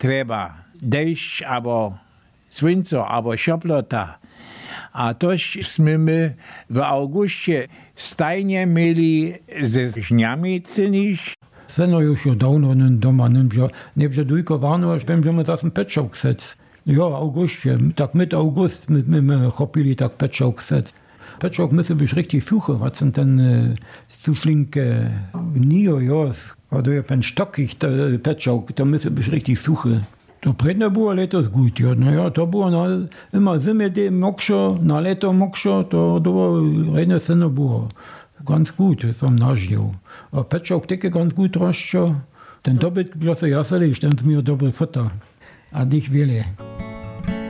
treba. Dešť, abo svinco, abo šoplota. A tož sme my v auguste stajnie mieli ze żniami cynić. Seno już dawno doma nie dujko warno, aż będziemy zaraz peczał ksec. Ja, auguście, tak mit august my chopili tak peczał ksec. Peczał musi być richtig suche, was sind ten zu flinke gnio, ja. A to jest pen stockig peczał, to musi być richtig suche. To predne było letos gut, ja. Naja, to było immer zimie dem mokszo, na leto mokszo, to było redne seno było. Ganz gut, som nažil. A pečok také ganz gut roščo. Ten dobyt, kdo se jaseli, ten mi dobre foto. A dich wiele.